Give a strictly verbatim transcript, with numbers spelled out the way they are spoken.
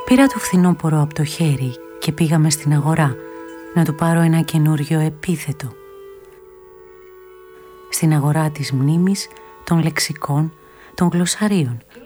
Πήρα το φθινόπωρο από το χέρι και πήγαμε στην αγορά να του πάρω ένα καινούριο επίθετο. Στην αγορά της μνήμης, των λεξικών, των γλωσσαρίων